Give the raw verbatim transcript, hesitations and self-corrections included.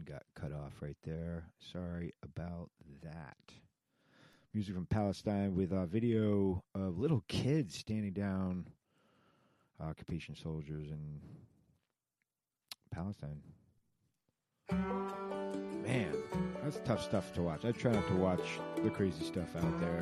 got cut off right there. Sorry about that. Music from Palestine with a video of little kids standing down occupation soldiers in Palestine. Man, that's tough stuff to watch. I try not to watch the crazy stuff out there.